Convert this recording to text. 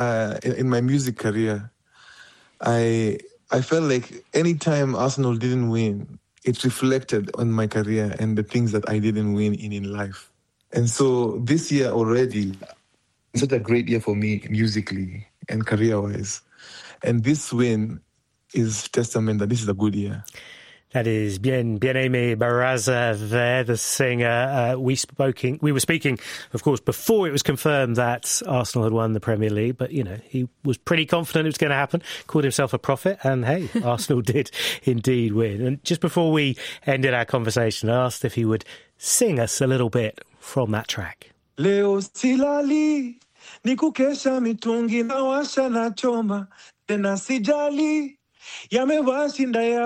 in my music career, I felt like anytime Arsenal didn't win, it reflected on my career and the things that I didn't win in life. And so this year already, it's such a great year for me musically and career-wise. And this win is testament that this is a good year. That is Bien-Aimé Barraza there, the singer. We were speaking, of course, before it was confirmed that Arsenal had won the Premier League, but, you know, he was pretty confident it was going to happen, called himself a prophet, and hey, Arsenal did indeed win. And just before we ended our conversation, I asked if he would sing us a little bit from that track. Leo silali, nikukesha mitungi na washa na choma, tena sijali, yamewashinda ya